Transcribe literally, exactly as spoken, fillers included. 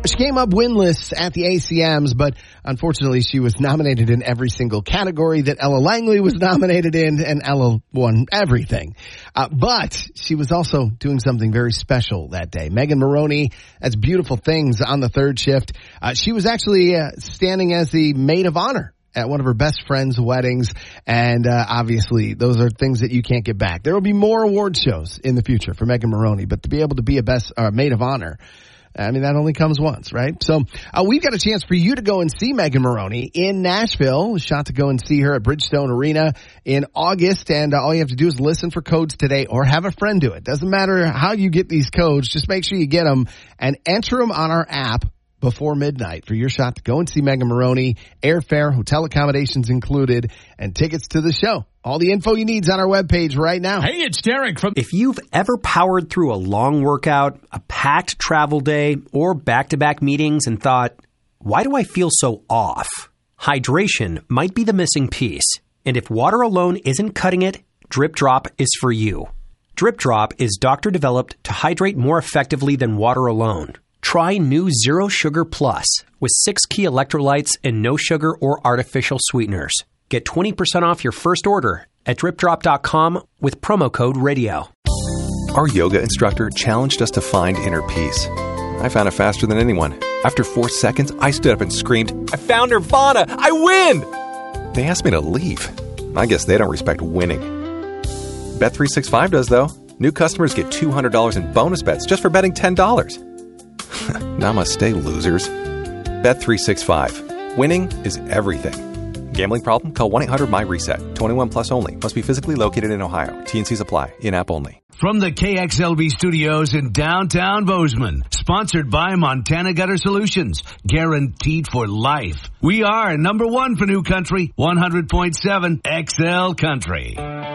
She came up winless at the A C Ms, but unfortunately she was nominated in every single category that Ella Langley was nominated in, and Ella won everything. Uh, but she was also doing something very special that day. Megan Moroney, that's Beautiful Things on the third shift. Uh, she was actually uh, standing as the maid of honor at one of her best friend's weddings, and uh, obviously those are things that you can't get back. There will be more award shows in the future for Megan Moroney, but to be able to be a best uh, maid of honor, I mean, that only comes once, right? So uh, we've got a chance for you to go and see Megan Moroney in Nashville. A shot to go and see her at Bridgestone Arena in August, and uh, all you have to do is listen for codes today or have a friend do it. Doesn't matter how you get these codes, just make sure you get them and enter them on our app before midnight for your shot to go and see Megan Moroney. Airfare, hotel accommodations included, and tickets to the show. All the info you need is on our webpage right now. Hey, it's Derek from... If you've ever powered through a long workout, a packed travel day, or back-to-back meetings and thought, why do I feel so off? Hydration might be the missing piece. And if water alone isn't cutting it, Drip Drop is for you. Drip Drop is doctor-developed to hydrate more effectively than water alone. Try new Zero Sugar Plus with six key electrolytes and no sugar or artificial sweeteners. Get twenty percent off your first order at drip drop dot com with promo code radio. Our yoga instructor challenged us to find inner peace. I found it faster than anyone. After four seconds, I stood up and screamed, "I found Nirvana! I win!" They asked me to leave. I guess they don't respect winning. Bet three sixty-five does, though. New customers get two hundred dollars in bonus bets just for betting ten dollars. Namaste, losers. Bet three sixty-five. Winning is everything. Gambling problem? Call one eight hundred my reset. twenty-one plus only. Must be physically located in Ohio. T N Cs apply. In-app only. From the K X L V studios in downtown Bozeman, sponsored by Montana Gutter Solutions, guaranteed for life. We are number one for New Country, one hundred point seven X L Country.